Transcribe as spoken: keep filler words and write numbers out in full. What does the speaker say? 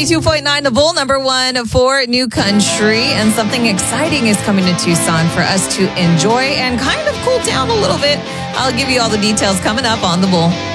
ninety-two point nine The Bull, number one for New Country. And something exciting is coming to Tucson for us to enjoy and kind of cool down a little bit. I'll give you all the details coming up on The Bull.